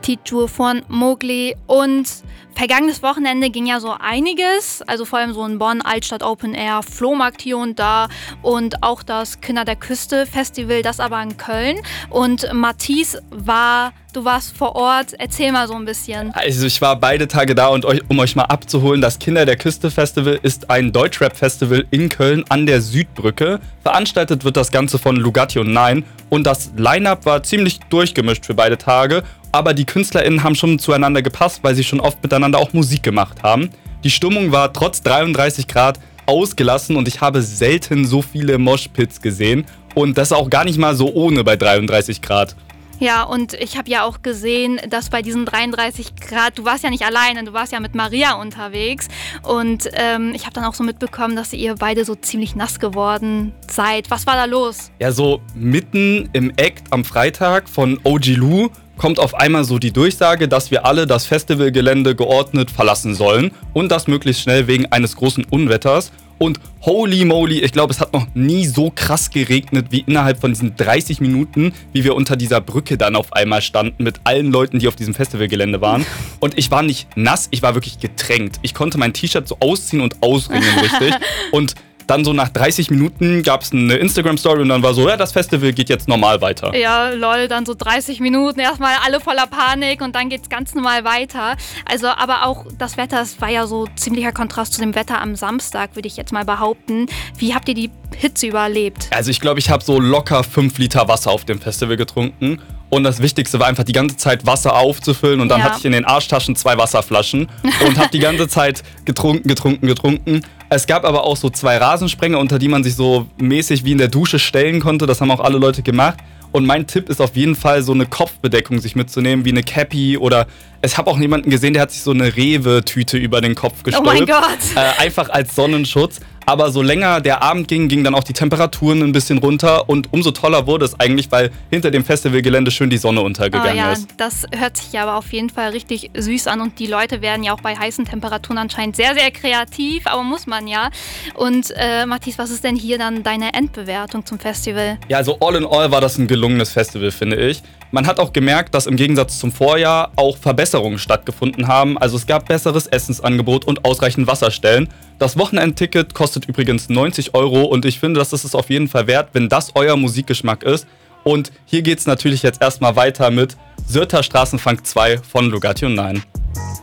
Titur von Mowgli. Und vergangenes Wochenende ging ja so einiges, also vor allem so in Bonn, Altstadt Open Air, Flohmarkt hier und da und auch das Kinder der Küste Festival, das aber in Köln. Und Matthias, du warst vor Ort, erzähl mal so ein bisschen. Also ich war beide Tage da und um euch mal abzuholen, das Kinder der Küste Festival ist ein Deutschrap-Festival in Köln an der Südbrücke. Veranstaltet wird das Ganze von Lugatti und Nine und das Line-Up war ziemlich durchgemischt für beide Tage, aber die KünstlerInnen haben schon zueinander gepasst, weil sie schon oft miteinander auch Musik gemacht haben. Die Stimmung war trotz 33 Grad ausgelassen und ich habe selten so viele Moshpits gesehen und das auch gar nicht mal so ohne bei 33 Grad. Ja, und ich habe ja auch gesehen, dass bei diesen 33 Grad, du warst ja nicht alleine, du warst ja mit Maria unterwegs und ich habe dann auch so mitbekommen, dass ihr beide so ziemlich nass geworden seid. Was war da los? Ja, so mitten im Act am Freitag von OG Lou kommt auf einmal so die Durchsage, dass wir alle das Festivalgelände geordnet verlassen sollen und das möglichst schnell wegen eines großen Unwetters. Und holy moly, ich glaube, es hat noch nie so krass geregnet wie innerhalb von diesen 30 Minuten, wie wir unter dieser Brücke dann auf einmal standen mit allen Leuten, die auf diesem Festivalgelände waren. Und ich war nicht nass, ich war wirklich getränkt. Ich konnte mein T-Shirt so ausziehen und ausringen richtig. Und dann so nach 30 Minuten gab es eine Instagram-Story und dann war so, ja, das Festival geht jetzt normal weiter. Ja, lol, dann so 30 Minuten, erstmal alle voller Panik und dann geht's ganz normal weiter. Also, aber auch das Wetter, das war ja so ziemlicher Kontrast zu dem Wetter am Samstag, würde ich jetzt mal behaupten. Wie habt ihr die Hitze überlebt? Also ich glaube, ich habe so locker 5 Liter Wasser auf dem Festival getrunken. Und das Wichtigste war einfach die ganze Zeit Wasser aufzufüllen und dann hatte ich in den Arschtaschen 2 Wasserflaschen und habe die ganze Zeit getrunken. Es gab aber auch so 2 Rasensprenger, unter die man sich so mäßig wie in der Dusche stellen konnte. Das haben auch alle Leute gemacht. Und mein Tipp ist auf jeden Fall, so eine Kopfbedeckung sich mitzunehmen, wie eine Cappy oder ich habe auch jemanden gesehen, der hat sich so eine Rewe-Tüte über den Kopf gestülpt. Oh mein Gott! Einfach als Sonnenschutz. Aber so länger der Abend ging, gingen dann auch die Temperaturen ein bisschen runter und umso toller wurde es eigentlich, weil hinter dem Festivalgelände schön die Sonne untergegangen ist. Das hört sich ja aber auf jeden Fall richtig süß an und die Leute werden ja auch bei heißen Temperaturen anscheinend sehr, sehr kreativ, aber muss man ja. Und Matthias, was ist denn hier dann deine Endbewertung zum Festival? Ja, also all in all war das ein gelungenes Festival, finde ich. Man hat auch gemerkt, dass im Gegensatz zum Vorjahr auch Verbesserungen stattgefunden haben. Also es gab besseres Essensangebot und ausreichend Wasserstellen. Das Wochenendticket kostet übrigens 90 € und ich finde, das ist es auf jeden Fall wert, wenn das euer Musikgeschmack ist. Und hier geht's natürlich jetzt erstmal weiter mit Sirta Straßenfunk 2 von Lugatti und Nine.